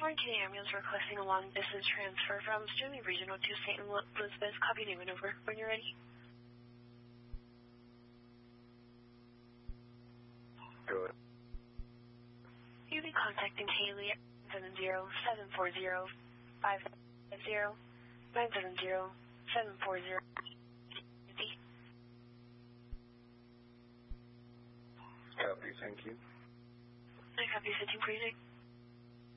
Orange County Ambulance requesting a long-distance transfer from Sterling Regional to St. Elizabeth. Copy, name and over when you're ready. Go ahead. You'll be contacting Haley at 970-740-550, 970-740. Copy, thank you. I copy 15 for you.